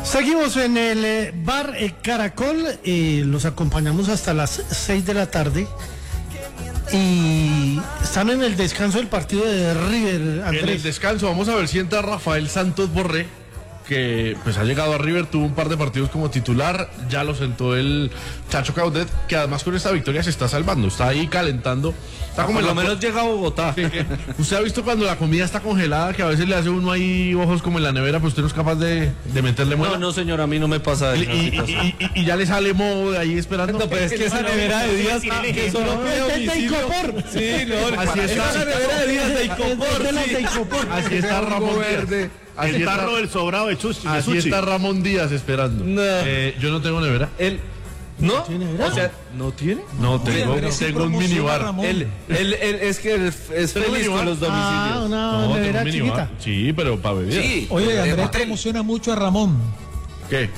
Seguimos en el bar Caracol, los acompañamos hasta las 6 de la tarde y están en el descanso del partido de River, Andrés. En el descanso vamos a ver si entra Rafael Santos Borré, que pues ha llegado a River, tuvo un par de partidos como titular, ya lo sentó el Chacho Caudet, que además con esta victoria se está salvando, está ahí calentando, está como por lo menos llega a Bogotá. Usted ha visto cuando la comida está congelada, que a veces le hace uno ahí ojos como en la nevera, pero usted no es capaz de meterle muela. No, señor, a mí no me pasa eso. Y ya le sale moho de ahí esperando. No, pero es que esa nevera de días que solo pide domicilio. Sí, no, así está. Esa nevera de días de Icopor. Así está Ramón Verde. El tarro del sobrado de sushi. Así está Ramón Díaz esperando. No. Yo no tengo nevera. ¿No? ¿Tiene O sea, ¿no tiene? No, tengo un minibar. Él es que es feliz con los domicilios. Una nevera chiquita. Sí, pero para beber. Sí. Oye, Andrés promociona mucho a Ramón. ¿Qué?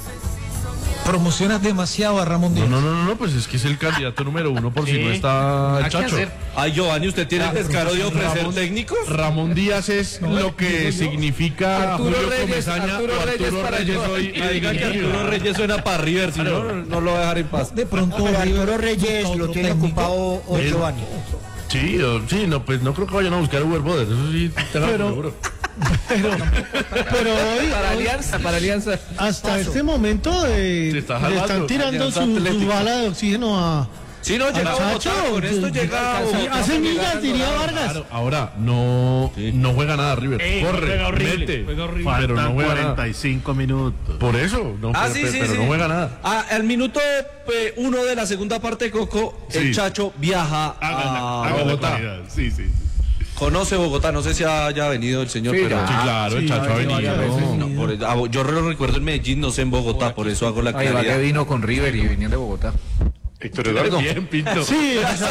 Promocionas demasiado a Ramón Díaz. No, pues es que es el candidato número 1 por si no está el Chacho. Ay, Giovanni, ¿usted tiene el descaro de ofrecer técnicos? Ramón Díaz es lo que significa Arturo Julio Reyes, Comesaña Arturo o Arturo Reyes hoy. Diga que Arturo Reyes suena para River, si no lo va a dejar en paz. De pronto Pero River Arturo Reyes busca lo otro tiene técnico. ocupado hoy Giovanni. Sí, no, pues no creo que vayan a buscar Uber Boder, eso sí, seguro. Pero hoy, Para Alianza. hasta este momento le está están tirando Alianza su Atlético. bala de oxígeno a... Sí, no, llega a Bogotá, Chacho, con esto llega a Bogotá. hace millas, diría Vargas. Claro, ahora no juega nada River. Corre, juega horrible, mete, juega horrible. pero no Faltan juega nada. 45 minutos. Por eso, no, pero no juega nada. Al minuto 1 de la segunda parte, Coco, el Sí. Chacho viaja a Bogotá. Sí. Conoce Bogotá, no sé si haya venido el señor, pero... Sí, claro, el Chacho ha venido. No, yo lo recuerdo en Medellín, no sé en Bogotá, por eso hago la Ahí va que claridad. vino con River y venían de Bogotá. Héctor Eduardo. Bien, Pinto. Sí,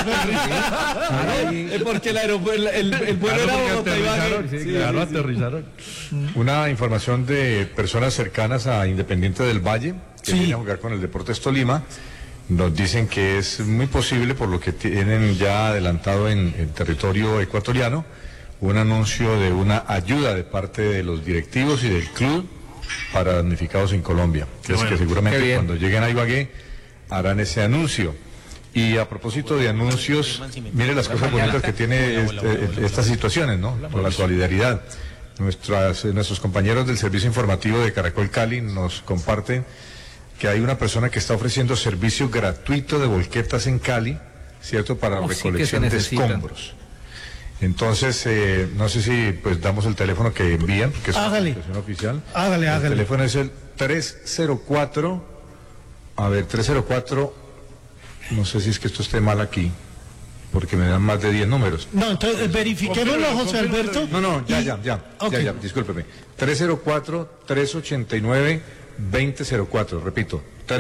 Porque el vuelo era Bogotá, Iván. Claro, aterrizaron. Una información de personas cercanas a Independiente del Valle, que viene a jugar con el Deportes Tolima. Nos dicen que es muy posible, por lo que tienen ya adelantado en territorio ecuatoriano, un anuncio de una ayuda de parte de los directivos y del club para damnificados en Colombia. Es que seguramente cuando lleguen a Ibagué harán ese anuncio. Y a propósito de anuncios, mire las cosas bonitas que tiene estas situaciones, ¿no? Por la solidaridad. Nuestros compañeros del servicio informativo de Caracol Cali nos comparten que hay una persona que está ofreciendo servicio gratuito de volquetas en Cali, ¿cierto? Para recolección de escombros. Entonces, no sé si pues damos el teléfono que envían, que es una situación oficial. Hágale. El teléfono es el 304, no sé si es que esto esté mal aquí, porque me dan más de 10 números. No, entonces verifiquémoslo, José Alberto. No, ya, discúlpeme. 304-389-2004, repito,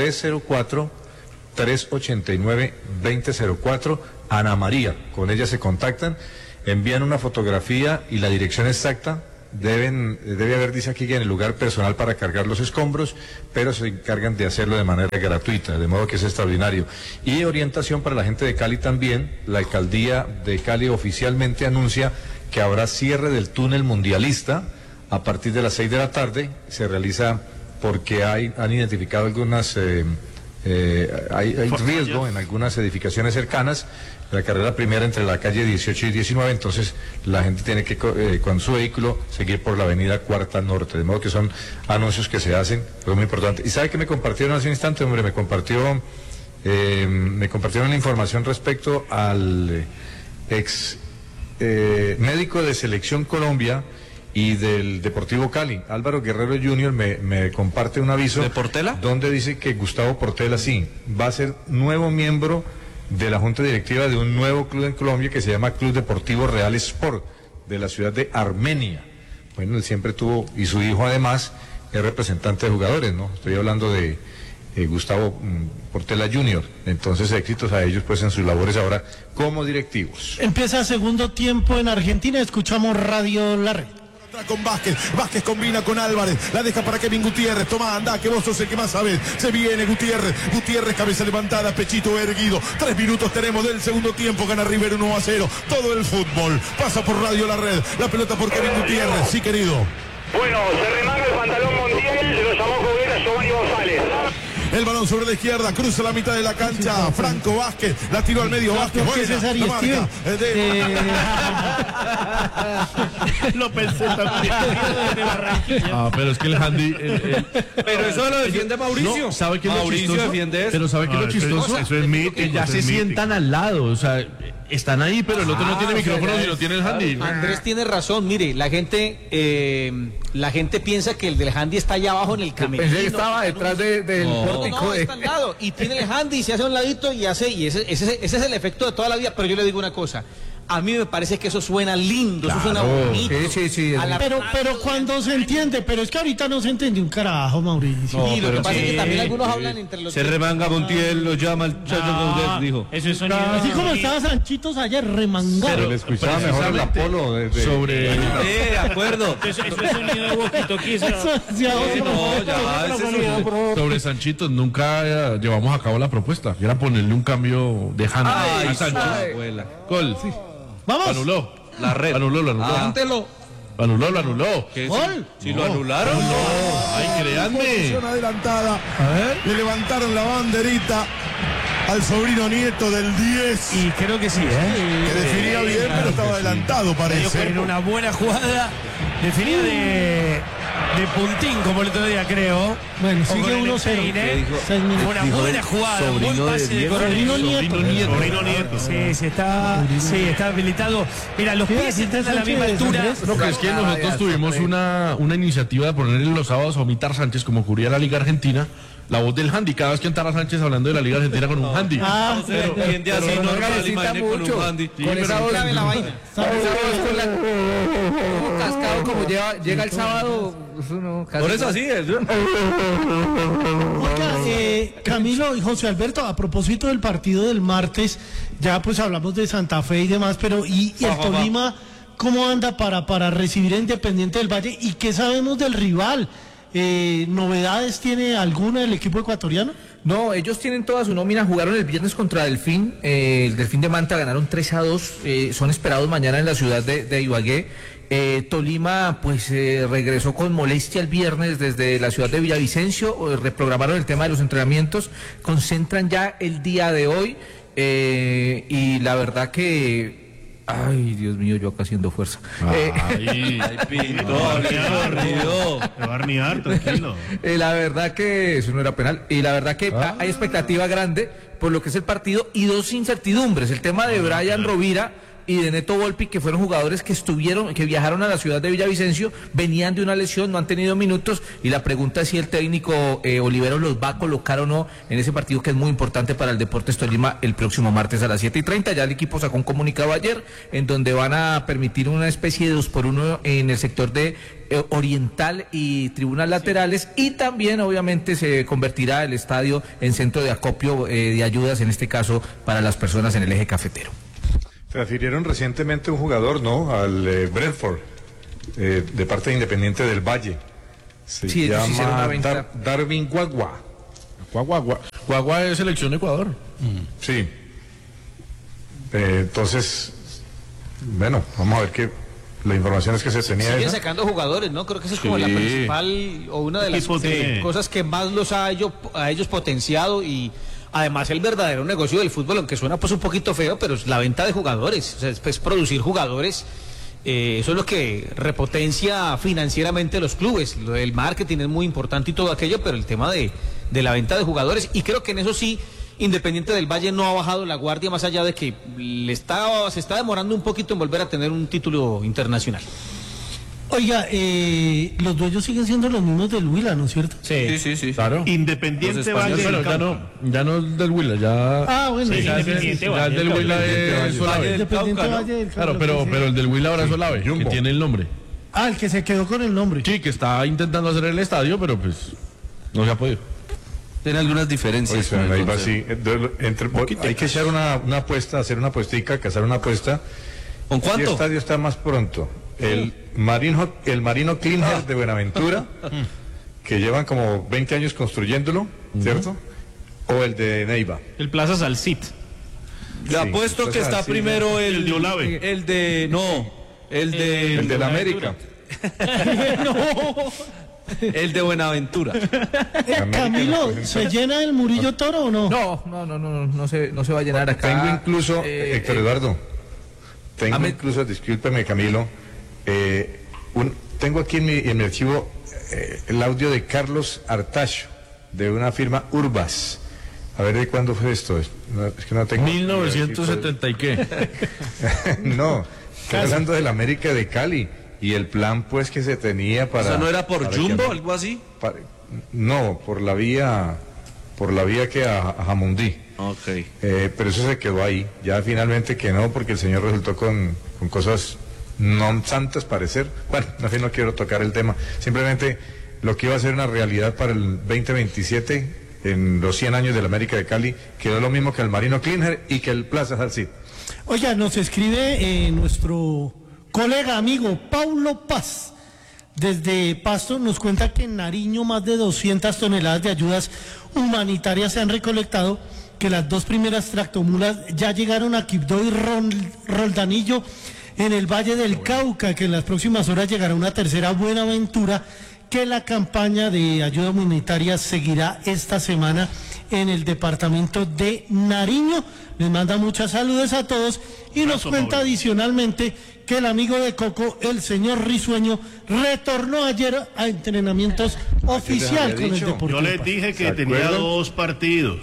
304-389-2004, Ana María, con ella se contactan, envían una fotografía y la dirección exacta, debe haber, dice aquí, que en el lugar personal para cargar los escombros, pero se encargan de hacerlo de manera gratuita, de modo que es extraordinario. Y orientación para la gente de Cali también, la alcaldía de Cali oficialmente anuncia que habrá cierre del túnel mundialista a partir de las 6 de la tarde, se realiza porque han identificado algunas, hay riesgo en algunas edificaciones cercanas, la carrera primera entre la calle 18 y 19, entonces la gente tiene que, con su vehículo, seguir por la avenida Cuarta Norte, de modo que son anuncios que se hacen, es muy importante. ¿Y sabe qué me compartieron hace un instante, hombre? Me compartieron una información respecto al ex médico de Selección Colombia y del Deportivo Cali, Álvaro Guerrero Jr. me comparte un aviso. ¿De Portela? Donde dice que Gustavo Portela sí, va a ser nuevo miembro de la Junta Directiva de un nuevo club en Colombia que se llama Club Deportivo Real Sport, de la ciudad de Armenia. Bueno, él siempre tuvo, y su hijo además es representante de jugadores, ¿no? Estoy hablando de Gustavo Portela Jr. Entonces, éxitos a ellos pues en sus labores ahora como directivos. Empieza segundo tiempo en Argentina, escuchamos Radio La Red. Con Vázquez combina con Álvarez, la deja para Kevin Gutiérrez, toma, anda, que vos sos el que más sabes, se viene Gutiérrez, cabeza levantada, pechito erguido, 3 minutos tenemos del segundo tiempo, gana River 1-0, todo el fútbol, pasa por Radio La Red, la pelota por Kevin Gutiérrez, sí querido. Bueno, se remanga el pantalón Montiel, lo llamó Coguet el balón sobre la izquierda, cruza la mitad de la cancha. Franco Vázquez, la tiró al medio Vázquez. César y La marca, Lo pensé también. Pero es que el handy. Pero eso lo defiende Mauricio. No, ¿sabe qué es lo Mauricio chistoso? defiende eso. Pero ¿sabe qué es lo chistoso? Eso es mítico. Que ya eso se es mítico. sientan al lado. O sea, están ahí, pero el otro no tiene micrófono sino tiene el handy. Andrés tiene razón, mire, la gente piensa que el del handy está allá abajo en el camerino. Pensé que estaba detrás del pórtico. No, está al lado y tiene el handy y se hace a un ladito y ese es el efecto de toda la vida. Pero yo le digo una cosa, a mí me parece que eso suena lindo, eso suena bonito. Sí. Pero cuando se entiende, pero es que ahorita no se entendió un carajo, Mauricio. Y lo que pasa es que también algunos hablan entre los Se remanga Montiel, lo llama el Chacho Gaudet, dijo. Eso es sonido. Así como estaba Sanchitos ayer remangado. Pero le escuchaba mejor el Apolo Sobre. De acuerdo. Eso es sonido de boquitoquis. Sobre Sanchitos nunca llevamos a cabo la propuesta. Era ponerle un cambio de handy a Sancho. Gol. Vamos. Anuló. La red. Anuló. Cántelo. Anuló. ¿Qué? Gol. Si lo anularon. Ay, créanme. Posición adelantada. Le levantaron la banderita al sobrino nieto del 10. Y creo que sí, Que definía bien, pero estaba adelantado, parece. En una buena jugada, definida de puntín, como el otro día, creo. Bueno, O sigue con el 1-0. Efeine. 6 minutos. Una buena jugada, un buen pase de Sobrino Coronel. nieto. Sobrino nieto. Sí, está habilitado. Mira, los pies están a la misma altura. No, que es que nosotros tuvimos una iniciativa de ponerle los sábados a Omitar Sánchez como cubría la Liga Argentina. La voz del handy, cada vez que entrara Sánchez hablando de la Liga Argentina con un handy. Pero gente así no normal, necesita imagine con mucho. un handy. Con esa voz Clave la vaina. con la cascado como llega el sábado. Eso no, casi Por eso no. así es. Oiga, Camilo y José Alberto, a propósito del partido del martes, ya pues hablamos de Santa Fe y demás, pero ¿y el Tolima cómo anda para recibir a Independiente del Valle? ¿Y qué sabemos del rival? ¿Novedades tiene alguna del equipo ecuatoriano? No, ellos tienen toda su nómina, jugaron el viernes contra Delfín, el Delfín de Manta ganaron 3-2, son esperados mañana en la ciudad de Ibagué. Tolima pues regresó con molestia el viernes desde la ciudad de Villavicencio, reprogramaron el tema de los entrenamientos, concentran ya el día de hoy y la verdad que... Ay, Dios mío, yo acá haciendo fuerza. Ay, Pinto, río. Me va a arnear, tranquilo. La verdad que eso no era penal. Y la verdad que hay expectativa grande por lo que es el partido y dos incertidumbres. El tema de Brian Rovira y de Neto Volpi, que fueron jugadores que viajaron a la ciudad de Villavicencio, venían de una lesión, no han tenido minutos, y la pregunta es si el técnico Olivero los va a colocar o no en ese partido que es muy importante para el Deportes Tolima el próximo martes a las 7:30. Ya el equipo sacó un comunicado ayer en donde van a permitir una especie de 2x1 en el sector de oriental y tribunas laterales, y también obviamente se convertirá el estadio en centro de acopio de ayudas, en este caso para las personas en el eje cafetero. Transfirieron recientemente un jugador, ¿no? Al Brentford, de parte de Independiente del Valle. Se Sí, ellos hicieron una llama venta. Darwin Guagua. Guagua es selección de Ecuador. Sí. Entonces, bueno, vamos a ver qué. La información es que se tenía Siguen esa. sacando jugadores, ¿no? Creo que esa es como la principal o una de las cosas que más los ha ellos potenciado, y además el verdadero negocio del fútbol, aunque suena pues un poquito feo, pero es la venta de jugadores, o sea, es producir jugadores. Eso es lo que repotencia financieramente los clubes. Lo del marketing es muy importante y todo aquello, pero el tema de la venta de jugadores, y creo que en eso sí Independiente del Valle no ha bajado la guardia, más allá de que se está demorando un poquito en volver a tener un título internacional. Oiga, los dueños siguen siendo los mismos del Huila, ¿no es cierto? Sí. Claro. Independiente Valle Pero del Cauca. ya no es del Huila, ya. Ah, bueno, Sí, ya Independiente Ya el Valle del del Huila Cauca. es Solave. Independiente Cauca, ¿no? Valle del Claro, Cauca, pero el del Huila ahora es Solave, que Jumbo. tiene el nombre. Ah, el que se quedó con el nombre. Sí, que está intentando hacer el estadio, pero pues no se ha podido. Tiene algunas diferencias. Oye, con el ahí va concepto. así. Hay que echar una apuesta, hacer una apuestica, cazar una apuesta. ¿Con ¿Qué cuánto? estadio está más pronto? El Marino Cleaner de Buenaventura, que llevan como 20 años construyéndolo, ¿cierto? O el de Neiva. El Plaza Salcit. Le Sí, apuesto que entonces, está así, primero El de Olave. el de la América. el de Buenaventura. Camilo, ¿se llena el Murillo Toro o no? No se va a llenar acá. Tengo incluso, Héctor Eduardo, discúlpeme Camilo, tengo aquí en mi archivo el audio de Carlos Artacho, de una firma Urbas. A ver, ¿de cuándo fue esto? Es que no tengo... 1970 y qué. No, estoy hablando del América de Cali y el plan pues que se tenía para... O sea, ¿no era por Jumbo, algo así? No, por la vía que a Jamundí. Ok. Pero eso se quedó ahí. Ya finalmente que no, porque el señor resultó con cosas no santas parecer. Bueno, en fin, no quiero tocar el tema. Simplemente lo que iba a ser una realidad para el 2027, en los 100 años del América de Cali, quedó lo mismo que el Marino Cleaner y que el Plaza Salcid. Oiga, nos escribe nuestro colega, amigo, Paulo Paz. Desde Pasto nos cuenta que en Nariño más de 200 toneladas de ayudas humanitarias se han recolectado, que las 2 primeras tractomulas ya llegaron a Quibdó y Roldanillo en el Valle del Cauca, que en las próximas horas llegará una tercera Buenaventura, que la campaña de ayuda humanitaria seguirá esta semana en el departamento de Nariño. Les manda muchas saludos a todos y nos cuenta adicionalmente que el amigo de Coco, el señor Risueño, retornó ayer a entrenamientos oficial con el Deportivo. Yo les dije que tenía 2 partidos.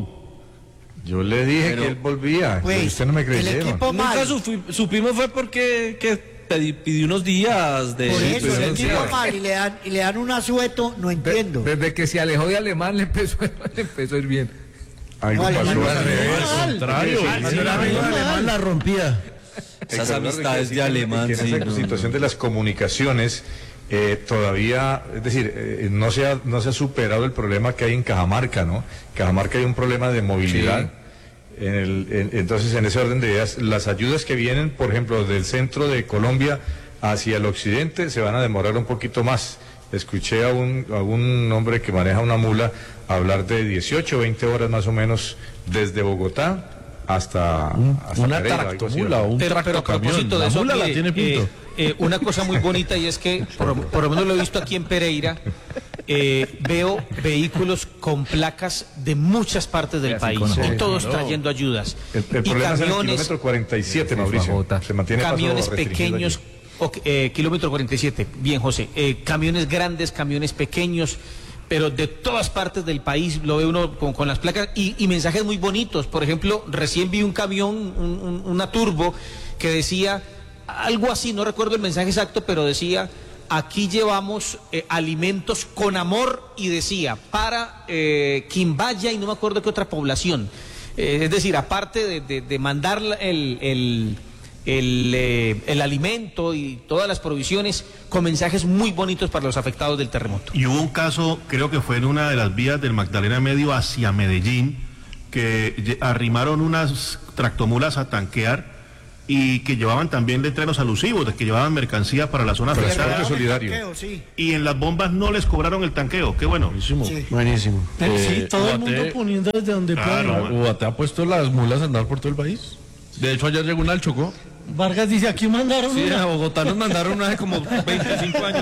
Yo le dije que él volvía, pues, usted no me creyeron. Nunca supimos fue porque pidió unos días de... Por eso, el equipo mal y le dan un asueto, no entiendo. Desde que se alejó de Alemán le empezó a ir bien. Algo pasó al revés. Al contrario. Alemán la rompía. Esas amistades de Alemán. En esa situación de las comunicaciones, todavía, es decir, no se ha superado el problema que hay en Cajamarca, ¿no? En Cajamarca hay un problema de movilidad. Sí. Entonces, en ese orden de ideas, las ayudas que vienen, por ejemplo, del centro de Colombia hacia el occidente, se van a demorar un poquito más. Escuché a un hombre que maneja una mula hablar de 18 o 20 horas más o menos desde Bogotá hasta una Pereira, tractomula o un tractocamión. De eso, la tiene Pinto. Una cosa muy bonita, y es que por lo menos lo he visto aquí en Pereira, veo vehículos con placas de muchas partes del país y todos trayendo ayudas. El problema es en el kilómetro 47, Mauricio. Se mantiene camiones pequeños, kilómetro 47, bien José, camiones grandes, camiones pequeños, pero de todas partes del país lo ve uno con las placas y mensajes muy bonitos. Por ejemplo, recién vi un camión, una turbo, que decía algo así, no recuerdo el mensaje exacto, pero decía: aquí llevamos alimentos con amor, y decía para Quimbaya y no me acuerdo qué otra población. Es decir, aparte de mandar el alimento y todas las provisiones, con mensajes muy bonitos para los afectados del terremoto. Y hubo un caso, creo que fue en una de las vías del Magdalena Medio hacia Medellín, que arrimaron unas tractomulas a tanquear y que llevaban también letreros alusivos de que llevaban mercancía para la zona afectada. Solidario. Y en las bombas no les cobraron el tanqueo. Qué bueno. Sí. Buenísimo. Sí, todo el mundo poniendo desde donde puede. ¿Ubate ha puesto las mulas a andar por todo el país? De hecho, ayer llegó una al Chocó. Vargas dice, aquí mandaron Sí, una. a Bogotá nos mandaron una hace como 25 años.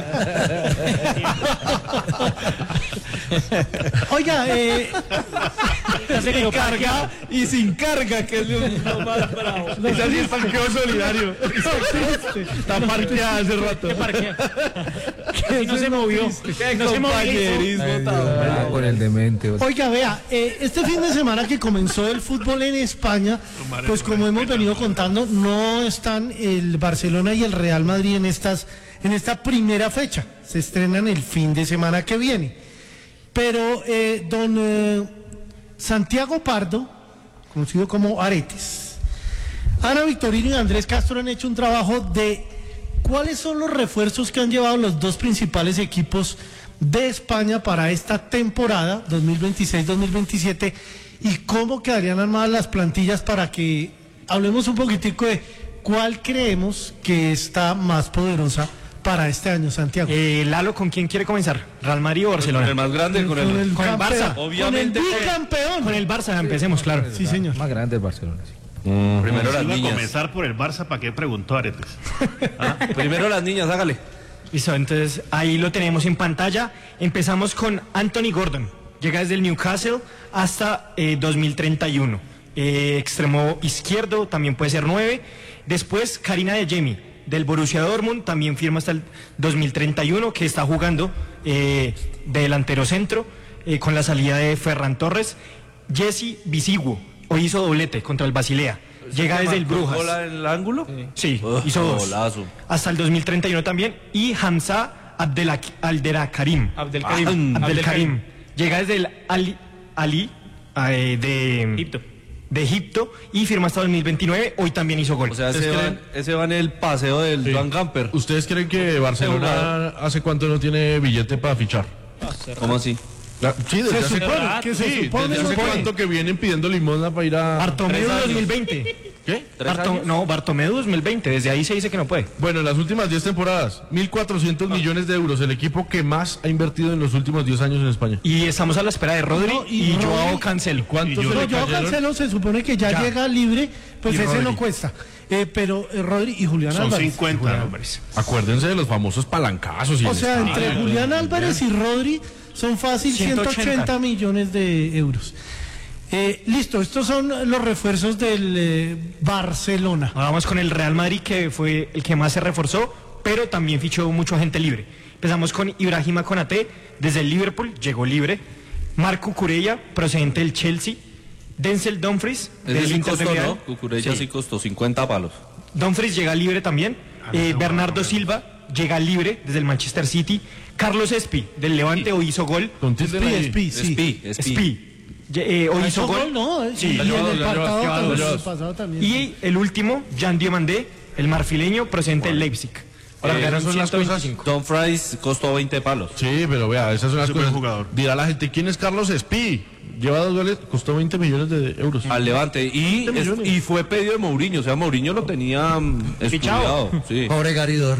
Oiga, se carga y sin carga, que es lo más bravo. Esa sí es tanqueo solidario. Está parqueada hace rato. Que no se movió. No se movió. Con el demente. Oiga, vea, este fin de semana que comenzó el fútbol en España, pues como hemos venido contando, no están el Barcelona y el Real Madrid en esta primera fecha. Se estrenan el fin de semana que viene. Pero don Santiago Pardo, conocido como Aretes, Ana Victorino y Andrés Castro han hecho un trabajo de cuáles son los refuerzos que han llevado los 2 principales equipos de España para esta temporada 2026-2027 y cómo quedarían armadas las plantillas, para que hablemos un poquitico de cuál creemos que está más poderosa para este año, Santiago. Lalo, ¿con quién quiere comenzar? ¿Real Madrid o Barcelona? Con el más grande, con el Barça. Obviamente. Con el bicampeón. Con el Barça, empecemos, claro. Sí, señor. Más grande el Barcelona, sí. Primero las Iba a niñas. comenzar por el Barça, ¿para qué preguntó Aretes? Primero las niñas, hágale. Listo, entonces ahí lo tenemos en pantalla. Empezamos con Anthony Gordon. Llega desde el Newcastle hasta 2031. Extremo izquierdo, también puede ser 9. Después Karina de Jemi, del Borussia Dortmund, también firma hasta el 2031, que está jugando de delantero centro, con la salida de Ferran Torres. Jesse Bisiguo, hoy hizo doblete contra el Basilea. Llega desde el Brujas. ¿Bola en el ángulo? Sí, hizo 2. Golazo. Hasta el 2031 también. Y Hamza Abdelkarim. Llega desde el Ali de Egipto y firma hasta 2029. Hoy también hizo gol. O sea, ese va en el paseo del Joan Gamper. ¿Ustedes creen que Barcelona hace cuánto no tiene billete para fichar? ¿Cómo así? Sí, desde hace cuánto que vienen pidiendo limosna para ir a... Bartomeu 2020. ¿Qué? Bartomeu 2020, desde ahí se dice que no puede. Bueno, en las últimas 10 temporadas, 1.400 millones de euros, el equipo que más ha invertido en los últimos 10 años en España. Y estamos a la espera de Rodri y Joao Cancelo. ¿Cuánto Joao Cancelo se supone que ya llega libre, pues ese no cuesta. Pero Rodri y Julián Álvarez. Son 50 Álvarez. Acuérdense de los famosos palancazos. O sea, entre Julián Álvarez y Rodri son fácil 180 millones de euros. Listo, estos son los refuerzos del Barcelona. Vamos con el Real Madrid, que fue el que más se reforzó, pero también fichó mucha gente libre. Empezamos con Ibrahima Konaté, desde el Liverpool, llegó libre. Marco Cucurella, procedente del Chelsea. Denzel Dumfries, del Inter de Milán. Cucurella sí costó 50 palos. Dumfries llega libre también. Bernardo Silva llega libre desde el Manchester City. Carlos Espí, del Levante, hoy hizo gol. Espí. Hoy hizo gol. Y en el pasado también. Y el último, Jan Diomandé, el marfileño, procedente del Leipzig. Ahora, son las cosas. Dumfries costó 20 palos. Sí, pero vea, esas son las cosas. Jugador. Dirá la gente, ¿quién es Carlos Espí? Lleva 2 goles, costó 20 millones de euros. Al Levante. Y fue pedido de Mourinho. O sea, Mourinho lo tenía estudiado. Sí. Pobre Garidor.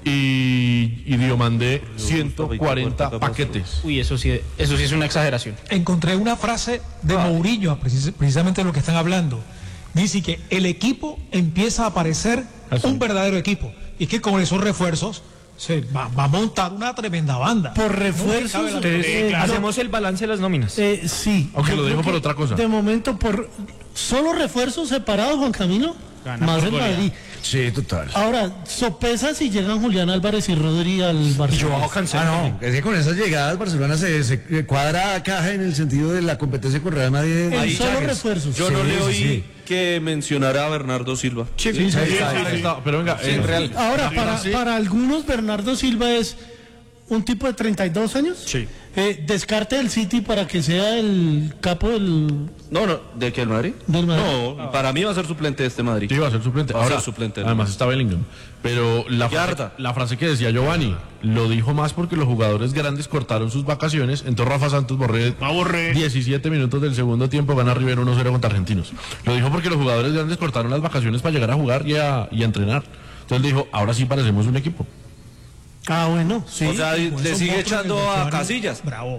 Y Diomandé 140 paquetes. Uy, eso sí es una exageración. Encontré una frase de Mourinho, precisamente de lo que están hablando. Dice que el equipo empieza a parecer un verdadero equipo. Y que con esos refuerzos se va a montar una tremenda banda. Por refuerzos. Hacemos el balance de las nóminas. Sí. Aunque lo dijo por otra cosa. De momento, por solo refuerzos separados, Juan Camilo. Más el Madrid. Sí, total. Ahora, sopesa si llegan Julián Álvarez y Rodri al Barcelona. Es que con esas llegadas Barcelona se cuadra caja en el sentido de la competencia con Real Madrid. En solo refuerzos. Yo no le oí que mencionara a Bernardo Silva. Sí. Pero venga, real. Ahora, para algunos Bernardo Silva es un tipo de 32 años. Sí. Descarte del City para que sea el capo del... No, ¿de qué, el Madrid? Del Madrid. No, para mí va a ser suplente de este Madrid. Sí, va a ser suplente. Ahora, suplente. Además está Bellingham. Pero la frase que decía Giovanni, lo dijo más porque los jugadores grandes cortaron sus vacaciones. Entonces Rafa Santos Borré 17 minutos del segundo tiempo, gana River 1-0 contra Argentinos. Lo dijo porque los jugadores grandes cortaron las vacaciones para llegar a jugar y a entrenar. Entonces dijo, ahora sí parecemos un equipo. Bueno, sí. O sea, le sigue echando a Casillas. Bravo.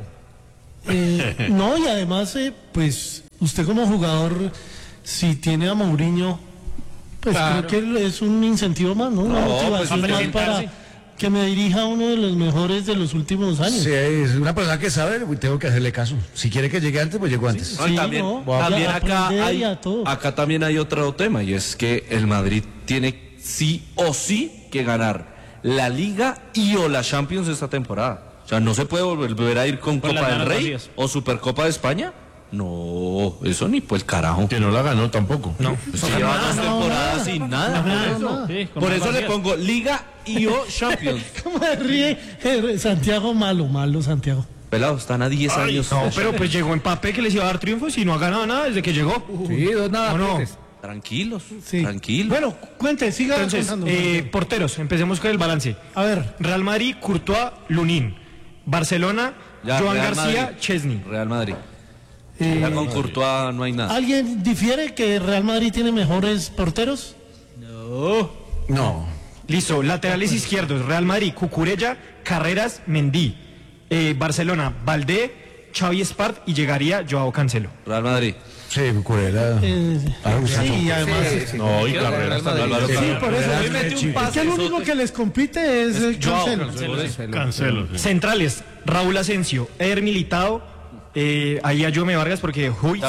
No, y además, pues, usted como jugador, si tiene a Mourinho, pues creo que es un incentivo más, ¿no? Una motivación más para que me dirija a uno de los mejores de los últimos años. Sí, es una persona que sabe, tengo que hacerle caso. Si quiere que llegue antes, pues llego antes. Sí, también acá también hay otro tema, y es que el Madrid tiene sí o sí que ganar la Liga y o la Champions esta temporada. O sea, no se puede volver a ir con Copa del Rey o Supercopa de España. No, eso ni pues el carajo. Que no la ganó tampoco. No. Lleva 2 temporadas sin nada. Por eso le pongo Liga y o Champions. ¿Cómo se ríe Santiago? Malo Santiago. Pelado, están a 10 años. No, pero pues llegó Mbappé, que les iba a dar triunfos y no ha ganado nada desde que llegó. Sí, 2 nada. Tranquilos. Bueno, siga. Entonces, porteros, empecemos con el balance. A ver. Real Madrid, Courtois, Lunin. Barcelona, Joan García, Chesney. Real Madrid. Ya con Courtois no hay nada. ¿Alguien difiere que Real Madrid tiene mejores porteros? No. Listo, laterales izquierdos, Real Madrid, Cucurella, Carreras, Mendy. Barcelona, Valdé, Xavi Espart y llegaría Joao Cancelo. Real Madrid. Sí, Cucurella. Sí, además. No, y Carreras también. Sí, por eso. Es que el único que les compite es el Cancelo. Cancelo. Sí. Centrales, Raúl Asensio, Eder Militao, ahí a Jome Vargas porque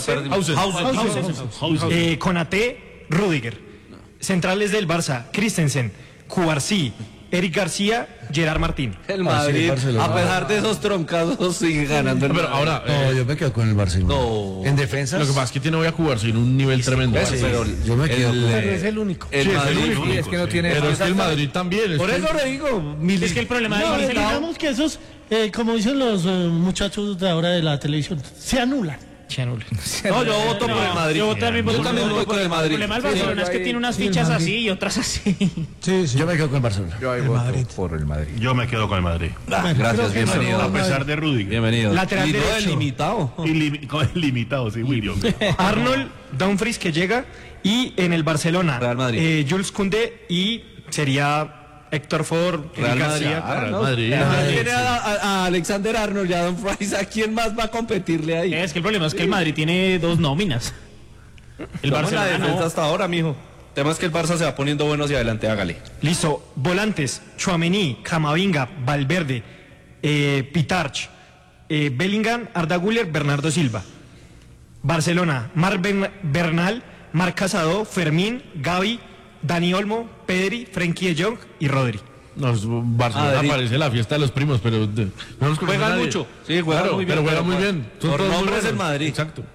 Konaté, Rüdiger. Centrales del Barça, Christensen, Cubarsí, Eric García, Gerard Martín. El Madrid, a pesar de esos troncazos, sigue ganando. Pero ahora, No, yo me quedo con el Barcelona. No. En defensa. lo que pasa es que tiene hoy a jugarse en un nivel tremendo. Pero yo me quedo con Pero es el único. el Madrid. Es que no tiene. Pero es que el Madrid también. Por eso le digo, Es que el problema No, de digamos que esos, como dicen los muchachos de ahora de la televisión, se anulan. No, yo voto por el Madrid. Yo también voto por el Madrid. El problema del Barcelona es que tiene unas fichas así y otras así. Sí, yo me quedo con el Barcelona. Yo ahí voto por el Madrid. Yo me quedo con el Madrid. Gracias, bienvenido. A pesar de Rudiger. Bienvenido. Lateral Y no derecho. el limitado. Con el limitado, sí, William. Arnold Dumfries que llega y en el Barcelona Real Madrid. Jules Koundé y sería Héctor Ford, Real Eric Madrid. García. Real Madrid. Tiene a Alexander Arnold y a Don Price. ¿A quién más va a competirle ahí? Es que el problema es que el Madrid tiene 2 nóminas. El Vamos a la Barcelona defensa no. hasta ahora, mijo. El tema es que el Barça se va poniendo bueno hacia adelante, hágale. Listo, volantes, Tchouaméni, Camavinga, Valverde, Pitarch, Bellingham, Arda Güler, Bernardo Silva. Barcelona, Marc Bernal, Marc Casado, Fermín, Gavi, Dani Olmo, Pedri, Frenkie de Jong y Rodri. No, Barcelona aparece en la fiesta de los primos, pero no los conoce Juegan nadie. mucho. Sí, juegan Claro, muy bien. pero juegan muy bien. Son Por todos muy nombres buenos. del Madrid. Exacto.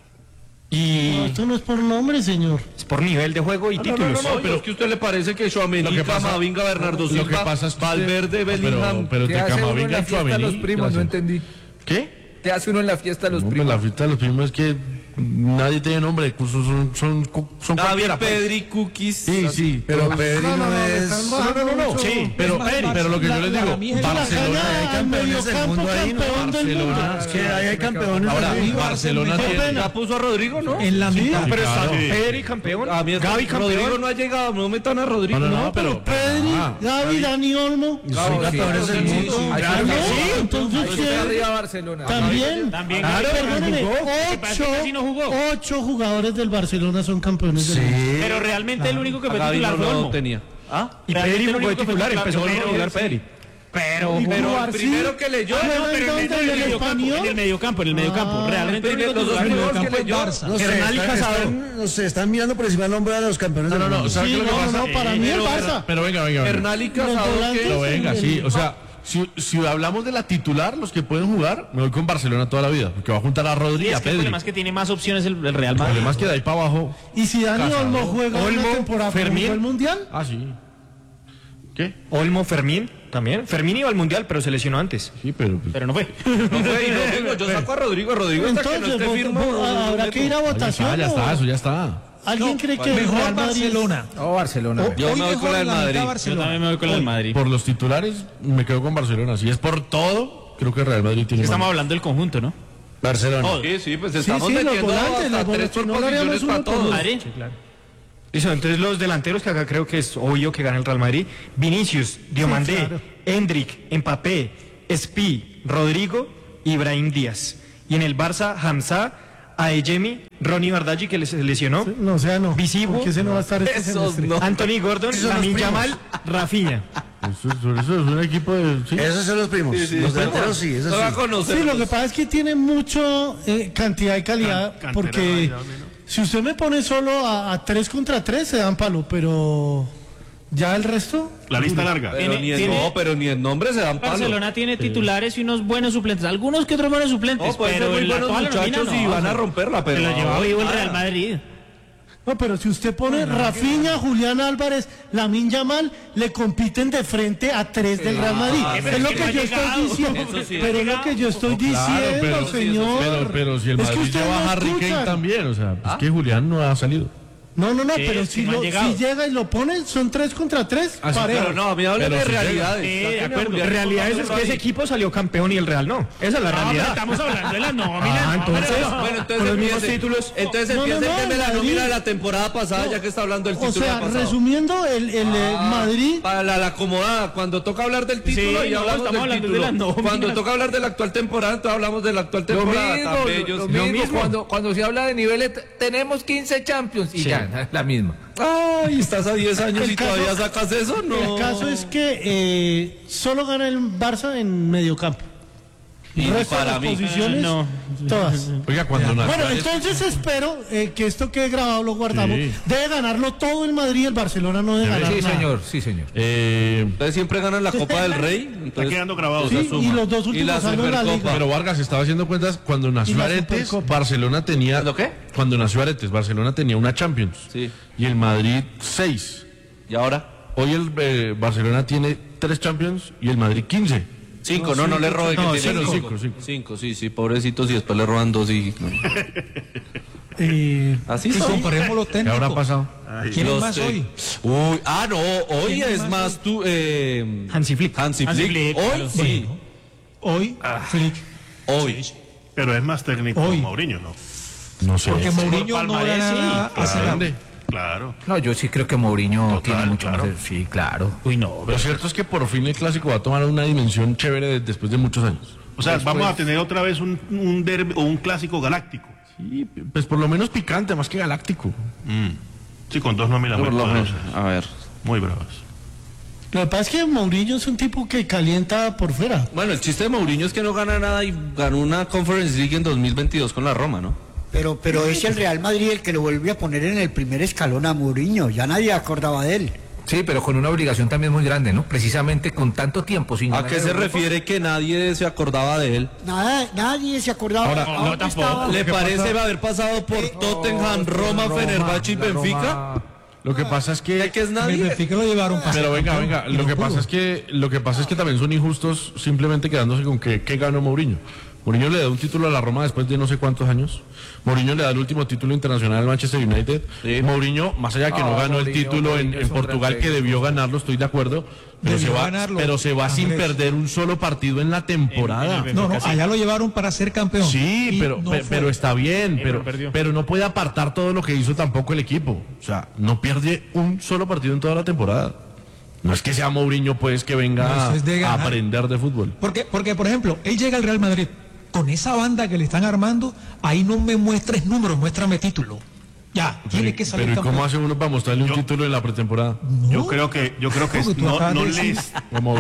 Y No, esto no es por nombre, señor. es por nivel de juego y títulos. No, pero es que a usted le parece que Tchouaméni, Lo que pasa- Camavinga, Bernardo lo que Silva, pasa es que Valverde, Bellingham. pero ¿Qué te hace uno en Camavinga la y fiesta de los Tchouaméni. primos? No entendí. ¿Qué? ¿Qué hace uno en la fiesta de los No, pues primos? la fiesta de los primos es que nadie tiene nombre. Son Gavi, cualquiera, pues. Pedri, Cookies. Sí. Pero Pedri no es. No. Sí, pero lo que yo les digo, Barcelona hay campeones del mundo ahí, ¿no? Barcelona. Es que ahí hay campeones. Ahora, del mundo. Barcelona tiene. Ya puso a Rodrigo, ¿no? En la mitad. Pero está claro. Pedri campeón, A mí Gavi Rodrigo campeón. no ha llegado, no metan a Rodrigo. No, pero Pedri, Gavi, Dani Olmo. Son campeones del mundo. Claro, entonces Está ¿quién? arriba Barcelona. También. Claro, Perdóneme, ocho jugadores del Barcelona son campeones del mundo. Pero realmente el único que fue Gavi titular no fue lo Olmo. tenía. ¿Ah? Y Pedri no fue titular, empezó a jugar Pedri. Pero el primero que leyó. Pero en el español. En el mediocampo, realmente el único Los dos titular. primeros que leyó. No sé, Hernán y Casado. no sé, están mirando por encima del nombre de los campeones del mundo. ¿sabes Sí, qué es lo que pasa? no, para mí el Barça. Pero venga. Hernán y Casado. volantes- Pero venga, sí, o sea, si hablamos de la titular, los que pueden jugar, me voy con Barcelona toda la vida, porque va a juntar a Rodri y Es a que el Pedri. problema es que tiene más opciones el Real El Madrid. problema es que de ahí para abajo. Y si Dani Casado, Olmo juega una Olmo, temporada Fermín. ¿jugó el Mundial? Ah, sí. ¿Qué? Olmo, Fermín también. Fermín iba al Mundial, pero se lesionó antes. Sí, pero. Pero no fue. No fue, y Rodrigo, yo saco a Rodrigo hasta que no Entonces, esté firme. habrá que ir a votación. Ya está, ¿o? eso ya está. ¿Alguien cree que el Mejor Real Madrid es- Barcelona. No, Barcelona. Yo Hoy me voy mejor con la del la mitad Madrid. Barcelona. me voy con el Madrid. Por los titulares, me quedo con Barcelona. Si es por todo, creo que Real Madrid tiene. Estamos más. hablando del conjunto, ¿no? Barcelona. Sí, pues Sí, estamos sí, los metiendo volantes, hasta los 3 por volantes, no le posiciones haríamos para uno por todos. uno. Madrid. Sí, claro. Listo, entonces los delanteros que acá creo que es obvio que gana el Real Madrid. Vinicius, Diomandé, claro. Endrick, Mbappé, Espi, Rodrigo y Brahim Díaz. Y en el Barça, Hamza, Adeyemi, Ronnie Bardaggi que se lesionó, No, o sea, no. Visivo. Porque ese no va a estar este Esos semestre. no. Anthony Gordon, Lamine Yamal, Rafinha. Eso es un equipo de. Sí. Esos son los primos. Los delanteros sí, esos No va a sí. conocer. Sí, lo que pasa es que tiene mucho cantidad y calidad, porque si usted me pone solo a 3 contra 3 se dan palo, pero ya el resto. La lista larga. Pero ni en nombre se dan palo. Barcelona tiene titulares y unos buenos suplentes, algunos que otros buenos suplentes, No, pueden ser pero muy en la buenos actual muchachos nómina y no, van a romperla, pero. Se lo llevaba vivo el nada. Real Madrid. No, pero si usted pone Rafinha, Julián Álvarez, Lamine Yamal, le compiten de frente a 3 del Real Madrid. pero Es lo es que que no yo ha llegado. estoy diciendo. Eso sí, Pero ha es lo que yo estoy diciendo, pero, señor. pero si el Es que Madrid ustedes lleva no a Harry Kane escuchan. también, o sea, es que Julián no ha salido. No, pero si llega y lo pone, son 3 contra 3. Pero no, a mí hablan de realidades. De acuerdo. Realidades es que ese equipo salió campeón y el Real no. Esa es la realidad. Estamos hablando de la nómina. Entonces los mismos títulos. Entonces empieza de la nómina de la temporada pasada, ya que está hablando del título pasado. Resumiendo, el Madrid... Para la acomodada, cuando toca hablar del título, y hablamos del título. Cuando toca hablar de la actual temporada, entonces hablamos de la actual temporada. Lo mismo. Cuando se habla de niveles, tenemos 15 Champions y ya. La misma. Ay, estás a 10 años y todavía sacas eso, ¿no? El caso es que solo gana el Barça en mediocampo. Y para mí, posiciones, todas. Oiga, cuando bueno, entonces espero que esto quede grabado, lo guardamos. Sí. Debe ganarlo todo el Madrid, el Barcelona no debe ganar nada. Sí, señor. Entonces siempre ganan la Copa del Rey. Entonces, está quedando grabado. Sí, y los 2 últimos años la Liga. Pero Vargas estaba haciendo cuentas, cuando nació Aretes, Barcelona tenía... ¿Lo qué? Cuando nació Aretes, Barcelona tenía una Champions. Sí. Y el Madrid 6. ¿Y ahora? Hoy el Barcelona tiene 3 Champions y el Madrid 15. 5, no le robe, que tiene 5, sí, pobrecitos, y después le roban 2 y... Así y comparemos los técnicos. ¿Qué habrá pasado? ¿Quién es más hoy? Uy, no, hoy es más tú, Hansi Flick. Hoy sí. Hoy, Flick. Hoy. Pero es más técnico que Mourinho, ¿no? No sé. Porque Mourinho no gana hace grande. Claro. No, yo sí creo que Mourinho tiene mucho más. Sí, claro. Uy, no. Lo cierto es que por fin el clásico va a tomar una dimensión chévere después de muchos años. O sea, vamos a tener otra vez un derbi o un clásico galáctico. Sí, pues por lo menos picante, más que galáctico. Sí, con 2 nóminas muy poderosas. A ver. Muy bravas. Lo que pasa es que Mourinho es un tipo que calienta por fuera. Bueno, el chiste de Mourinho es que no gana nada y ganó una Conference League en 2022 con la Roma, ¿no? Pero es el Real Madrid el que lo vuelve a poner en el primer escalón a Mourinho. Ya nadie acordaba de él. Sí, pero con una obligación también muy grande, ¿no? Precisamente con tanto tiempo sin ganar. ¿A qué se refiere que nadie se acordaba de él? Nadie se acordaba. Ahora, no, tampoco. ¿Le parece haber pasado por Tottenham, Roma, Fenerbahce y Benfica? Lo que pasa es que es nadie. El Benfica lo llevaron pero venga, lo que pasa es que también son injustos simplemente quedándose con que ganó Mourinho. Mourinho le da un título a la Roma después de no sé cuántos años. Mourinho le da el último título internacional al Manchester United. Sí. Mourinho, más allá de que no ganó el título en Portugal, que debió ganarlo, estoy de acuerdo, pero se va sin perder un solo partido en la temporada. No, allá lo llevaron para ser campeón. Sí, pero está bien, pero no puede apartar todo lo que hizo tampoco el equipo. O sea, no pierde un solo partido en toda la temporada. No es que sea Mourinho, pues, que venga a aprender de fútbol. Porque, por ejemplo, él llega al Real Madrid. Con esa banda que le están armando, ahí no me muestres números, muéstrame título. Ya, tiene que salir. Pero ¿y cómo hace uno para mostrarle un título en la pretemporada? No, yo creo que no les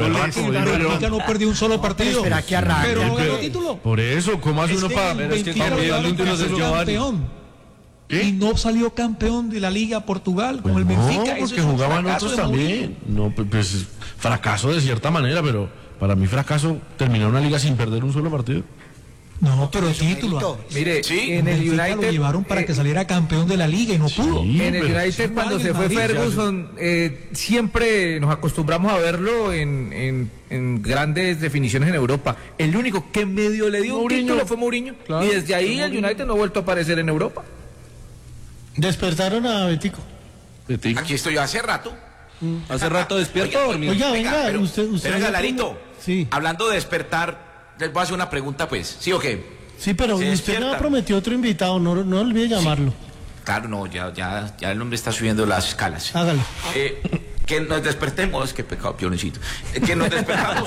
no perdió un solo partido. Espera que arranque. Pero no ganó título. Por eso, ¿cómo hace uno para? Pero es que campeón. ¿Qué? Y no salió campeón de la Liga Portugal con el Benfica. Porque jugaban otros también. No, pues fracaso de cierta manera, pero para mí fracaso terminar una liga sin perder un solo partido. No, pero el título. Mire, en el United lo llevaron para que saliera campeón de la liga y no pudo. En el United cuando se fue Ferguson, siempre nos acostumbramos a verlo en grandes definiciones en Europa. El único que medio le dio un título fue Mourinho. Claro, y desde ahí el United no ha vuelto a aparecer en Europa. Despertaron a Betico. Aquí estoy yo hace rato. Hace rato despierto. Oiga, pero usted Galarito, sí. Hablando de despertar, les voy a hacer una pregunta, pues. ¿Sí o qué? Sí, pero usted me prometió otro invitado, no olvide llamarlo. Sí. Claro, no, ya el hombre está subiendo las escalas. Hágalo. Que nos despertemos, qué pecado, pioncito. Que nos despertamos.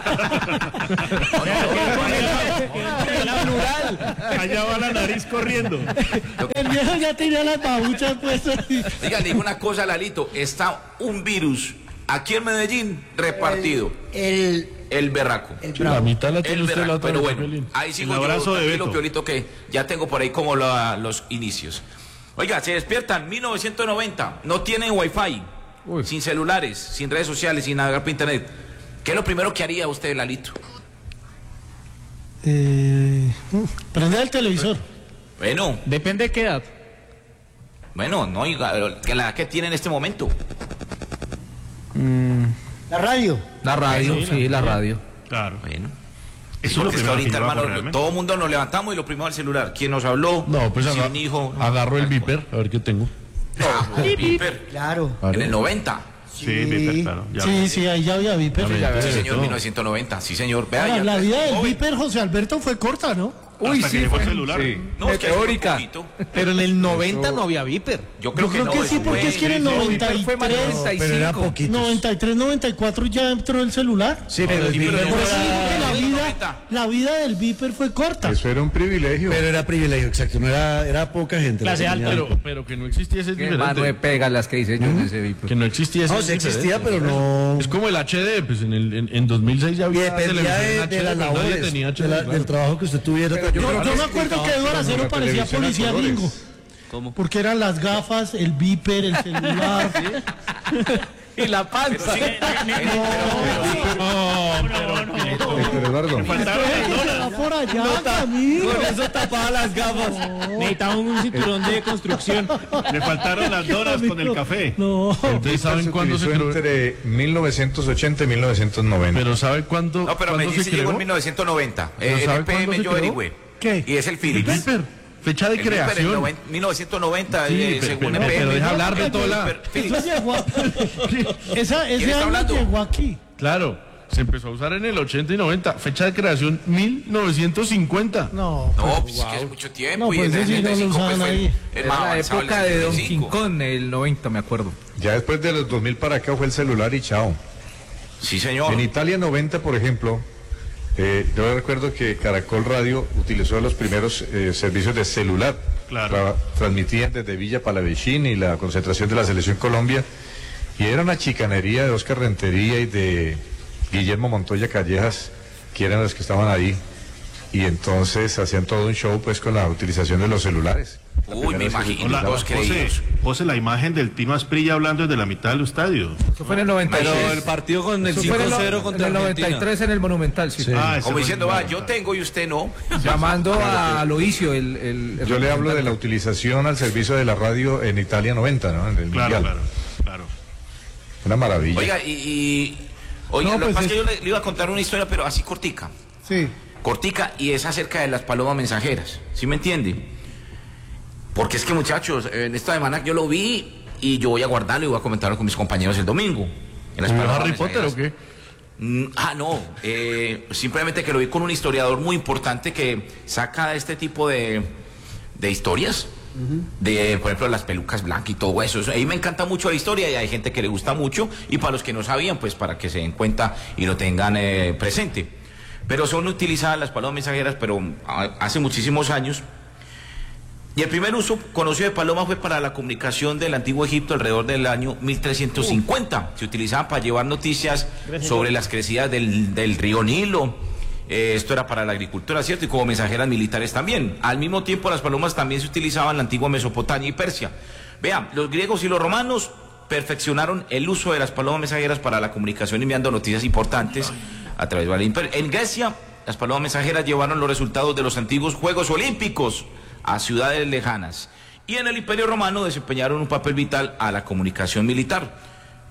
Allá va la nariz corriendo. El viejo ya tenía las babuchas puestas. Diga, le digo una cosa, Lalito. Está un virus aquí en Medellín repartido. El berraco. La mitad la tiene usted, la otra. Pero bueno, ahí sigo el abrazo yo, de Beto. Piolito, que ya tengo por ahí como los inicios. Oiga, se despiertan 1990, no tienen wifi, sin celulares, sin redes sociales, sin navegar por internet. ¿Qué es lo primero que haría usted, Lalito? Prender el televisor. Bueno. Depende de qué edad. Bueno, no, que la edad que tiene en este momento. La radio. La radio, sí, la radio. Claro. Bueno. Eso es lo que ahorita, hermano, todo el mundo nos levantamos y lo primero al celular. ¿Quién nos habló? No, pues un hijo. Agarro el Viper, a ver qué tengo. Viper. Claro. En el 90. Sí, Viper, claro. Sí, ahí ya había Viper. Sí, señor, 1990. Sí, señor. Vea, Ahora, ya- la vida del Viper, José Alberto, fue corta, ¿no? Uy, Hasta que sí, llegó fue. el celular. Sí. No, es que teórica. fue un poquito. Pero en el 90 no había Viper. Yo creo que no. que sí, eso porque fue- es que en el Viper fue más 93, 95. Pero era poquitos. 93, 94 ya entró el celular. Sí, pero el Sí, pero Viper no Por no eso era- digo que era, la vida del Viper fue corta. Eso era un privilegio. pero era privilegio, exacto. No era poca gente. Clase la que alta. tenía. Pero que no existiese es Qué mano de diferente. pega las que hice yo en ese Viper. Que no existiese No, es sí existía, diferente. pero no. Es como el HD, pues en 2006 ya Y había dependía televisión en de HD, las pero nadie labores, tenía HD, del claro. trabajo que usted tuviera. Yo me acuerdo que Eduardo Acero parecía policía gringo. ¿Cómo? Porque eran las gafas, el Viper, el celular. Y la panza. Héctor Eduardo. Se va por allá, Camilo. Con eso tapaba las gafas. Necesitaba un cinturón de construcción. Le faltaron las donas con el café. No. Entonces, ¿saben Se cuándo se utilizó creó? entre 1980 y 1990. Pero ¿saben cuándo, No, pero cuándo Medellín se se llegó creó? en 1990. ¿Pero En sabe el cuándo PM se yo creó? averigüé. ¿Qué? Y es el El Philips. Viper. Fecha de El Viper en creación. 1990, Sí, según pero EPM. deja hablar de toda Eso Philips. llegó a- ¿Quién ese está año hablando? llegó aquí. Claro, se empezó a usar en el 80 y 90. Fecha de creación 1950. No. No, pues es que es mucho tiempo. No, y pues en el ese sí no lo 75 usaban fue ahí. el Era más la avanzado, época el de Don 75. King Kong, el 90, me acuerdo. Ya después de los 2000 para acá fue el celular y chao. Sí, señor. En Italia 90, por ejemplo, yo recuerdo que Caracol Radio utilizó los primeros servicios de celular. Claro. Transmitían desde Villa Palavecini y la concentración de la Selección Colombia. Y era una chicanería de Oscar Rentería y de Guillermo Montoya Callejas, que eran los que estaban ahí. Y entonces hacían todo un show pues con la utilización de los celulares. Uy, me imagino. Hola, Todos creídos. José, la imagen del Tino Asprilla hablando desde la mitad del estadio. Eso fue en el 93. Pero el partido con el Eso fue en el 5-0 contra en el Argentina. 93 en el Monumental, sí. Ah, ese Como fue- diciendo, va, yo tengo y usted no. Llamando a Loicio, el Yo le hablo de la utilización al servicio de la radio en Italia 90, ¿no? En el Claro, Mundial. claro. Una maravilla. Oiga, oiga, No, lo que pues pasa es que yo le iba a contar una historia, pero así cortica. Sí. Cortica, y es acerca de las palomas mensajeras. ¿Sí me entiende? Porque es que, muchachos, en esta semana yo lo vi y yo voy a guardarlo y voy a comentarlo con mis compañeros el domingo. En las palomas ¿Harry Potter o mensajeras. qué? No. Simplemente que lo vi con un historiador muy importante que saca este tipo de historias. De, por ejemplo, las pelucas blancas y todo eso. Ahí me encanta mucho la historia y hay gente que le gusta mucho. Y para los que no sabían, pues para que se den cuenta y lo tengan presente. Pero son utilizadas las palomas mensajeras, pero hace muchísimos años. Y el primer uso conocido de paloma fue para la comunicación del antiguo Egipto alrededor del año 1350. Se utilizaban para llevar noticias sobre las crecidas del río Nilo. Esto era para la agricultura, ¿cierto? Y como mensajeras militares también. Al mismo tiempo, las palomas también se utilizaban en la antigua Mesopotamia y Persia. Vean, los griegos y los romanos perfeccionaron el uso de las palomas mensajeras para la comunicación enviando noticias importantes a través del imperio. En Grecia, las palomas mensajeras llevaron los resultados de los antiguos Juegos Olímpicos a ciudades lejanas. Y en el Imperio Romano desempeñaron un papel vital a la comunicación militar.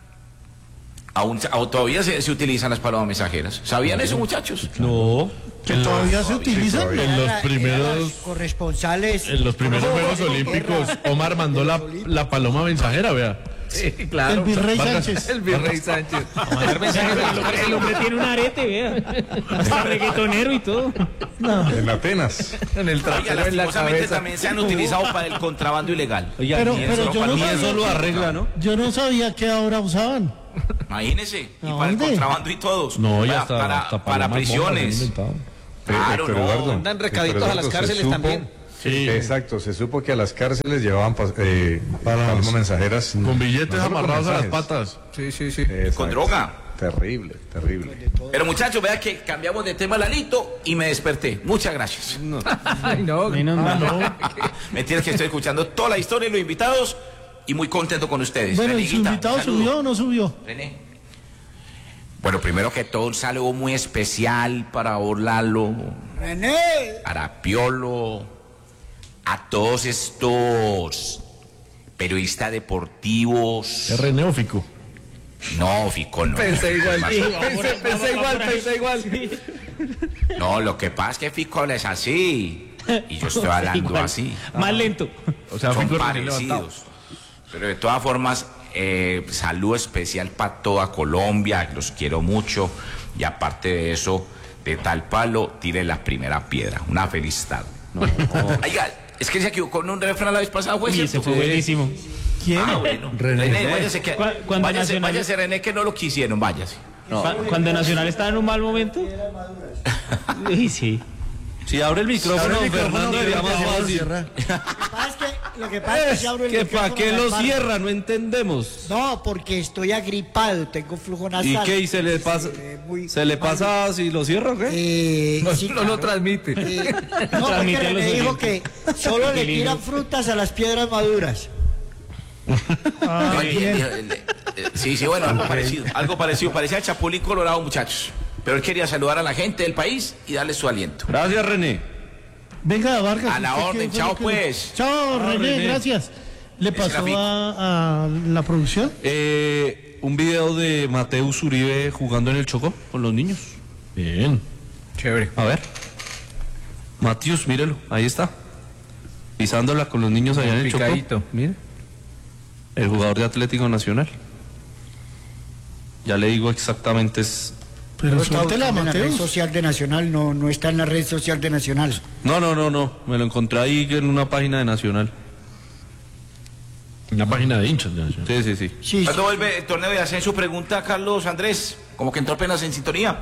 Aún todavía se utilizan las palomas mensajeras. ¿Sabían eso, muchachos? No. Que todavía se utilizan. En los primeros, corresponsales. en los primeros Juegos Olímpicos, Omar mandó la paloma mensajera, vea. Sí, claro. El Virrey Vargas. Sánchez. El Virrey Sánchez. El hombre tiene un arete, vea. Hasta reggaetonero y todo. En Atenas. En el Oiga, trasero, en la lastimosamente cabeza. también se han utilizado para el contrabando ilegal. Oiga, Pero- ni pero eso, yo no ni sabía eso lo que- arregla, ¿no? Yo no sabía que ahora usaban. Imagínese, y ¿A para el dónde? contrabando y todos. No, ya para, está. para prisiones. Claro, Héctor no. Eduardo, Mandan recaditos Héctor a las Eduardo, se cárceles supo- también. Sí. Exacto, se supo que a las cárceles llevaban palomas mensajeras. Con billetes No solo con amarrados a las mensajes. patas. Sí, sí, sí. Exacto. Con droga. Terrible, terrible. Pero muchachos, vea que cambiamos de tema Lalito y me desperté. Muchas gracias. Ay, no. Menos mal. Mentira que estoy escuchando toda la historia y los invitados y muy contento con ustedes. Bueno, ¿y su Reniguita, invitado un saludo. subió o no subió? René. Bueno, primero que todo, un saludo muy especial para Orlalo, René. para Piolo, a todos estos periodistas deportivos. Es Reneófico. No, Fico, no. Pensé igual. Más- Pensé igual. No, lo que pasa es que Fico es así. Y yo estoy hablando Igual. así. Más lento. O sea, Son Fico recién levantado. parecidos. Pero de todas formas, saludo especial para toda Colombia, los quiero mucho. Y aparte de eso, de tal palo, tire la primera piedra. Una feliz tarde. Oiga, es que se equivocó con un refrán la vez pasada, fue ese fue buenísimo. ¿Quién? Bueno. René, váyase, René, que no lo quisieron, váyase. No. Cuando Nacional estaba en un mal momento. Sí. Si abre el micrófono, Fernando, sería más fácil. Lo que pasa es que si abro el micrófono. ¿Para qué lo cierra? No entendemos. No, porque estoy agripado, tengo flujo nasal. ¿Y qué? ¿Y se le pasa? ¿Se le pasa si lo cierra o qué? No, sí, no lo transmite. No, porque me dijo que solo le tiran frutas a las piedras maduras. Sí, bueno, algo parecido. Parecía el Chapulín Colorado, muchachos. Pero él quería saludar a la gente del país y darle su aliento. Gracias, René. Venga, Vargas. A la orden, chao pues. Chao, René, gracias. ¿Le pasó a la producción? Un video de Mateus Uribe jugando en el Chocó con los niños. Bien. Chévere. A ver. Mateus, mírelo, ahí está. Pisándola con los niños allá en el Chocó. Mire. El jugador de Atlético Nacional. Ya le digo exactamente es... Pero suéltela, Mateus. En la red social de Nacional, no está en la red social de Nacional. No. Me lo encontré ahí en una página de Nacional. Una página de hinchas de Nacional. Sí. ¿Cuándo vuelve el torneo de ascenso? Pregunta Carlos Andrés. Como que entró apenas en sintonía.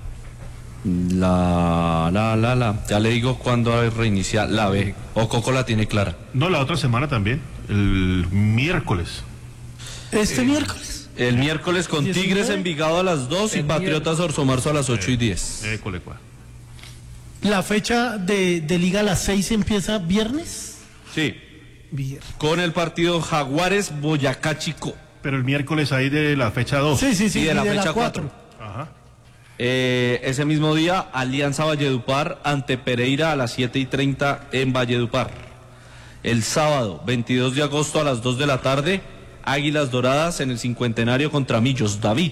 Ya le digo cuándo reiniciar la B. O Coco la tiene clara. No, la otra semana también. El miércoles. ¿Este miércoles? El miércoles con 19. Tigres Envigado a las 2 y Patriotas Orso Marzo a las 8:10. ¿La fecha de Liga a las 6 empieza viernes? Sí. Con el partido Jaguares Boyacá Chico. Pero el miércoles ahí de la fecha 2. Sí. Y de la fecha 4. Ajá. Ese mismo día, Alianza Valledupar ante Pereira a las 7:30 en Valledupar. El sábado, 22 de agosto a las 2 de la tarde, Águilas Doradas en el Cincuentenario contra Millos David.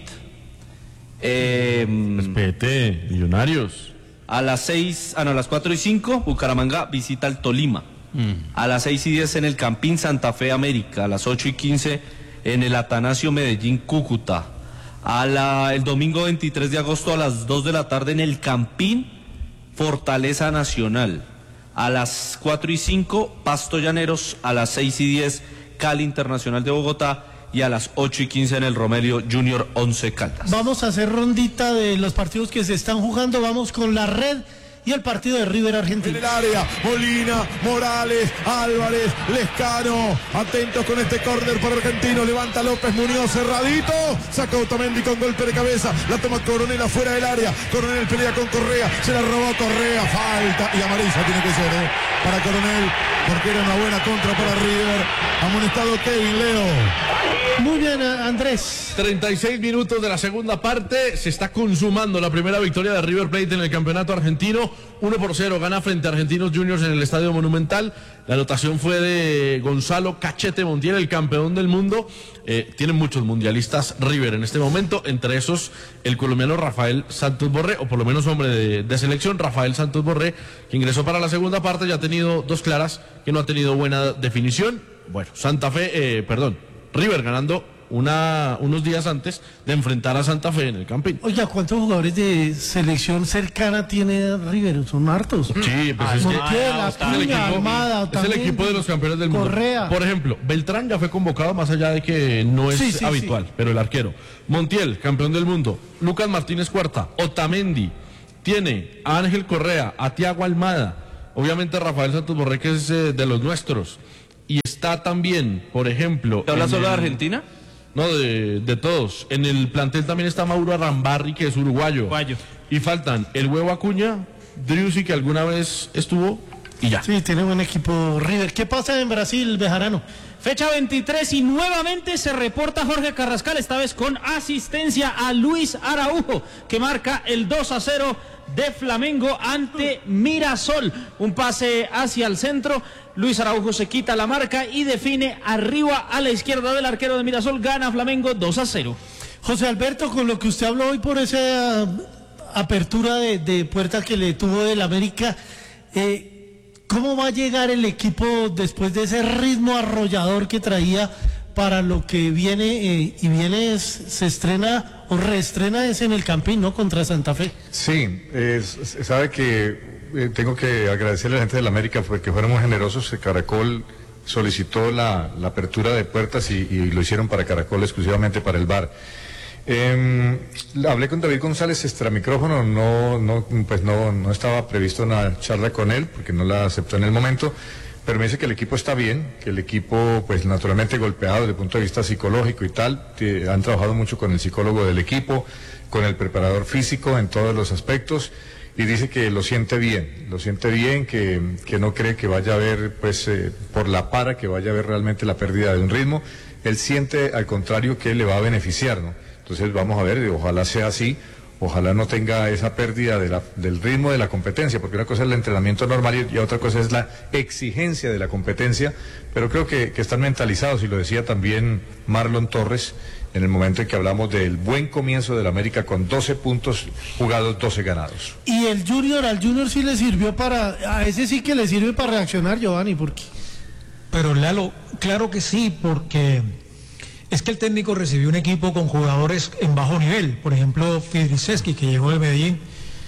Respete, Millonarios. A las 4:05, Bucaramanga visita al Tolima. A las 6:10 en el Campín Santa Fe América. A las 8:15 en el Atanasio Medellín Cúcuta. El domingo 23 de agosto a las 2 de la tarde en el Campín Fortaleza Nacional. A las 4:05 Pasto Llaneros. A las 6:10 Cali Internacional de Bogotá. Y a las 8:15 en el Romelio Junior 11 Caldas. Vamos a hacer rondita de los partidos que se están jugando. Vamos con la red y el partido de River Argentina. En el área, Molina, Morales, Álvarez, Lescano. Atentos con este córner para Argentino. Levanta López Muñoz, cerradito. Saca Otamendi con golpe de cabeza. La toma Coronel afuera del área. Coronel pelea con Correa. Se la robó Correa. Falta. Y amarilla tiene que ser, para Coronel. Porque era una buena contra para River. Amonestado Kevin Leo. Muy bien, Andrés. 36 minutos de la segunda parte. Se está consumando la primera victoria de River Plate en el campeonato argentino. 1-0 gana frente a Argentinos Juniors en el Estadio Monumental. La anotación fue de Gonzalo Cachete Montiel, el campeón del mundo. Tienen muchos mundialistas River en este momento, entre esos el colombiano Rafael Santos Borré, o por lo menos hombre de selección, Rafael Santos Borré, que ingresó para la segunda parte. Ya ha tenido dos claras que no ha tenido buena definición. Bueno, River ganando unos días antes de enfrentar a Santa Fe en el Campín. Oiga, ¿cuántos jugadores de selección cercana tiene River? Son hartos. Sí, pues es el equipo de los campeones del mundo. Correa. Por ejemplo, Beltrán ya fue convocado, más allá de que no es habitual, pero el arquero. Montiel, campeón del mundo. Lucas Martínez Cuarta. Otamendi. Tiene a Ángel Correa, a Thiago Almada. Obviamente Rafael Santos Borré, que es de los nuestros. Y está también, por ejemplo... ¿Te hablas solo de Argentina? No, de todos. En el plantel también está Mauro Arrambarri, que es uruguayo. Y faltan el Huevo Acuña, Driussi, que alguna vez estuvo, y ya. Sí, tiene buen equipo River. ¿Qué pasa en Brasil, Bejarano? Fecha 23 y nuevamente se reporta Jorge Carrascal, esta vez con asistencia a Luis Araujo, que marca el 2-0 de Flamengo ante Mirasol. Un pase hacia el centro. Luis Araujo se quita la marca y define arriba a la izquierda del arquero de Mirasol. Gana Flamengo 2-0. José Alberto, con lo que usted habló hoy por esa apertura de puerta que le tuvo del América, ¿cómo va a llegar el equipo después de ese ritmo arrollador que traía para lo que viene, se estrena o reestrena es en el Campín, ¿no? Contra Santa Fe. Sí, sabe que tengo que agradecerle a la gente de la América porque fueron muy generosos. Caracol solicitó la apertura de puertas y lo hicieron para Caracol, exclusivamente para el VAR. Hablé con David González extra micrófono, no estaba previsto una charla con él porque no la aceptó en el momento, pero me dice que el equipo está bien, que el equipo pues naturalmente golpeado desde el punto de vista psicológico y tal, han trabajado mucho con el psicólogo del equipo, con el preparador físico en todos los aspectos, y dice que lo siente bien, que no cree que vaya a haber pues por la para que vaya a haber realmente la pérdida de un ritmo. Él siente al contrario que le va a beneficiar, ¿no? Entonces vamos a ver, ojalá sea así, ojalá no tenga esa pérdida del ritmo de la competencia, porque una cosa es el entrenamiento normal y otra cosa es la exigencia de la competencia, pero creo que están mentalizados, y lo decía también Marlon Torres en el momento en que hablamos del buen comienzo de la América con 12 puntos jugados, 12 ganados. Y al Junior sí le sirvió a ese sí que le sirve para reaccionar, Giovanni, ¿por qué? Pero Lalo, claro que sí, porque es que el técnico recibió un equipo con jugadores en bajo nivel. Por ejemplo, Fidriceski, que llegó de Medellín,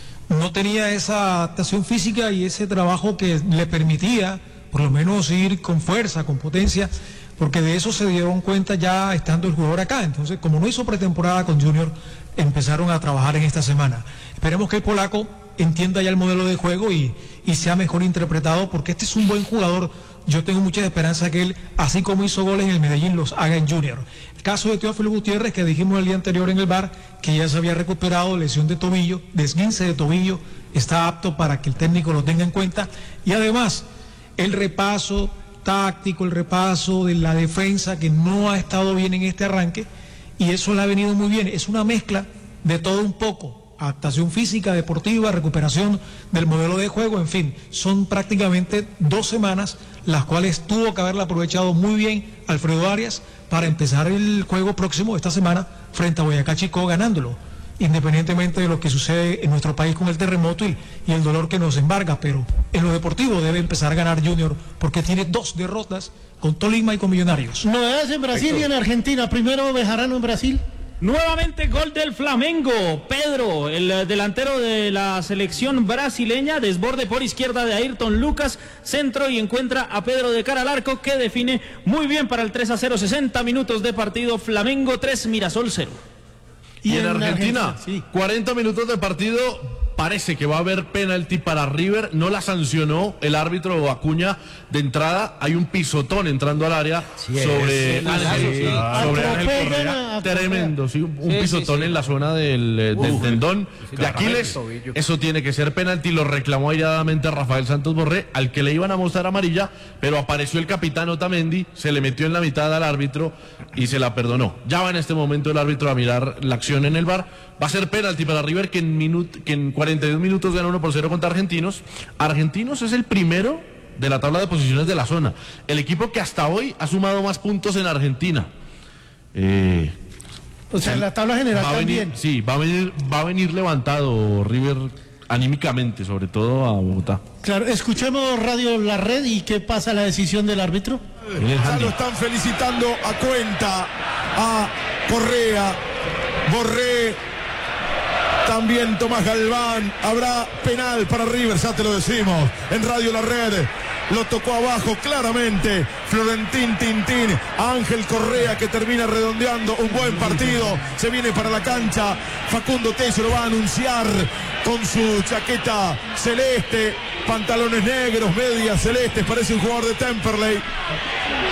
no tenía esa adaptación física y ese trabajo que le permitía por lo menos ir con fuerza, con potencia, porque de eso se dieron cuenta ya estando el jugador acá. Entonces, como no hizo pretemporada con Junior, empezaron a trabajar en esta semana. Esperemos que el polaco entienda ya el modelo de juego y sea mejor interpretado, porque este es un buen jugador. Yo tengo mucha esperanza que él, así como hizo goles en el Medellín, los haga en Junior. El caso de Teófilo Gutiérrez, que dijimos el día anterior en el VAR, que ya se había recuperado lesión de tobillo, desguince de tobillo, está apto para que el técnico lo tenga en cuenta. Y además, el repaso táctico, el repaso de la defensa, que no ha estado bien en este arranque, y eso le ha venido muy bien. Es una mezcla de todo un poco. Adaptación física, deportiva, recuperación del modelo de juego, en fin, son prácticamente 2 semanas las cuales tuvo que haberla aprovechado muy bien Alfredo Arias para empezar el juego próximo esta semana frente a Boyacá Chicó ganándolo, independientemente de lo que sucede en nuestro país con el terremoto y el dolor que nos embarga, pero en lo deportivo debe empezar a ganar Junior porque tiene 2 derrotas con Tolima y con Millonarios. Novedades en Brasil y en Argentina. Primero Bejarano en Brasil. Nuevamente gol del Flamengo. Pedro, el delantero de la selección brasileña, desborde por izquierda de Ayrton Lucas, centro y encuentra a Pedro de cara al arco, que define muy bien para el 3-0, 60 minutos de partido, Flamengo 3, Mirasol 0. Y en Argentina, sí. 40 minutos de partido, parece que va a haber penalti para River, no la sancionó el árbitro Acuña de entrada, hay un pisotón entrando al área sobre Ángel Correa, tremendo, sí, un pisotón en la zona del tendón de Aquiles, eso tiene que ser penalti, lo reclamó airadamente Rafael Santos Borré, al que le iban a mostrar amarilla, pero apareció el capitán Otamendi, se le metió en la mitad al árbitro y se la perdonó. Ya va en este momento el árbitro a mirar la acción en el VAR, va a ser penalti para River, que en 42 minutos gana 1-0 contra Argentinos. Argentinos es el primero de la tabla de posiciones de la zona, el equipo que hasta hoy ha sumado más puntos en Argentina. O sea, en la tabla general también. Sí, va a venir levantado River anímicamente, sobre todo a Bogotá. Claro, escuchemos Radio La Red y qué pasa la decisión del árbitro. Ya lo están felicitando a Cuenta, a Correa, Borré, también Tomás Galván. Habrá penal para River, ya te lo decimos en Radio La Red. Lo tocó abajo claramente Florentín Tintín, Ángel Correa, que termina redondeando un buen partido. Se viene para la cancha, Facundo Tello lo va a anunciar con su chaqueta celeste, pantalones negros, medias celestes, parece un jugador de Temperley.